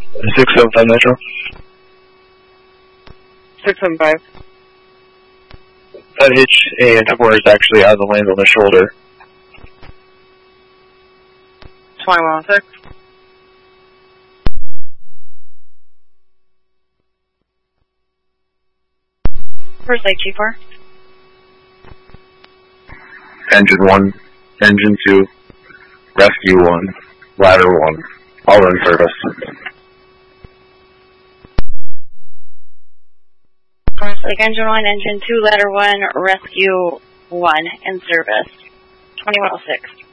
675 Metro. 675. That hitch and Tor is actually out of the lane on the shoulder. 2106. First Lake G4. Engine 1, Engine 2, Rescue 1, Ladder 1, all in service. First Lake Engine 1, Engine 2, Ladder 1, Rescue 1 in service. 2106.